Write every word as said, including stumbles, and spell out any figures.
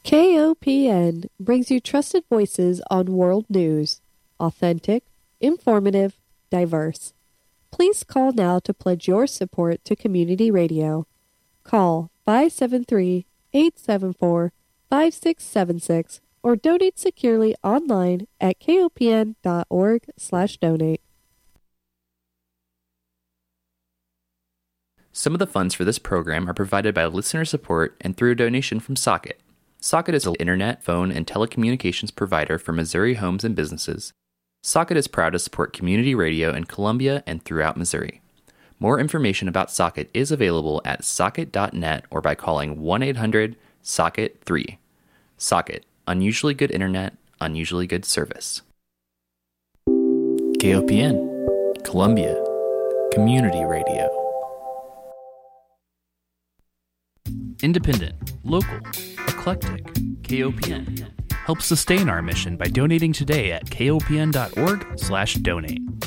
K O P N brings you trusted voices on world news. Authentic, informative, diverse. Please call now to pledge your support to community radio. Call five seven three, eight seven four, five six seven six or donate securely online at kopn.org slash donate. Some of the funds for this program are provided by listener support and through a donation from Socket. Socket is an internet, phone, and telecommunications provider for Missouri homes and businesses. Socket is proud to support community radio in Columbia and throughout Missouri. More information about Socket is available at socket dot net or by calling one eight hundred socket three. Socket, unusually good internet, unusually good service. K O P N, Columbia, Community Radio. Independent, local, eclectic, K O P N. Help sustain our mission by donating today at kopn.org slash donate.